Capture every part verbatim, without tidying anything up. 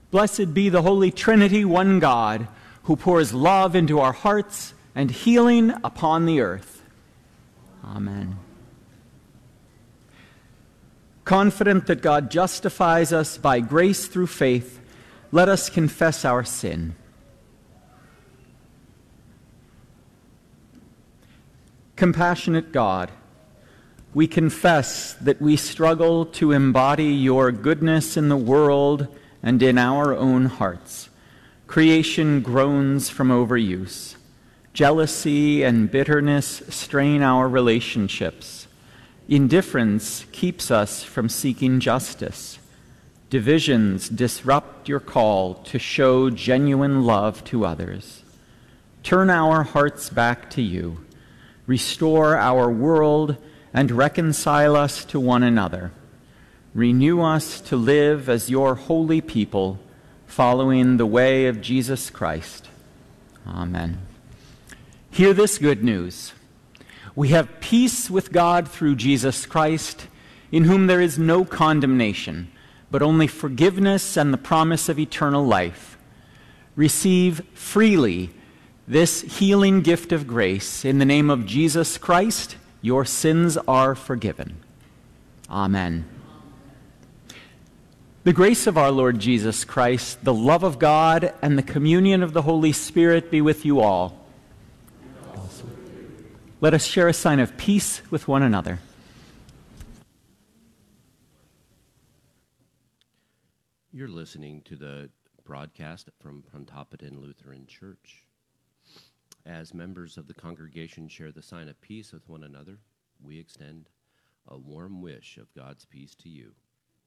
Blessed be the Holy Trinity, one God, who pours love into our hearts and healing upon the earth. Amen. Confident that God justifies us by grace through faith, let us confess our sin. Compassionate God, we confess that we struggle to embody your goodness in the world and in our own hearts. Creation groans from overuse. Jealousy and bitterness strain our relationships. Indifference keeps us from seeking justice. Divisions disrupt your call to show genuine love to others. Turn our hearts back to you. Restore our world and reconcile us to one another. Renew us to live as your holy people, following the way of Jesus Christ. Amen. Hear this good news. We have peace with God through Jesus Christ, in whom there is no condemnation, but only forgiveness and the promise of eternal life. Receive freely this healing gift of grace. In the name of Jesus Christ, your sins are forgiven. Amen. The grace of our Lord Jesus Christ, the love of God, and the communion of the Holy Spirit be with you all. Let us share a sign of peace with one another. You're listening to the broadcast from Pontoppidan Lutheran Church. As members of the congregation share the sign of peace with one another, we extend a warm wish of God's peace to you.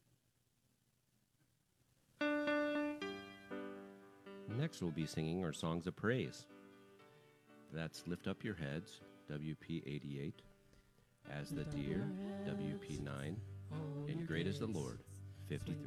Next, we'll be singing our songs of praise. That's Lift Up Your Heads, W P eighty-eight, As the Deer, W P nine, and Great is the Lord, fifty-three.